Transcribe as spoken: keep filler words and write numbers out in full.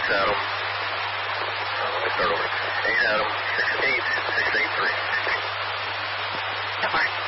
six Adam. Uh, let me start over. eight Adam, six eight, six eight three. That works.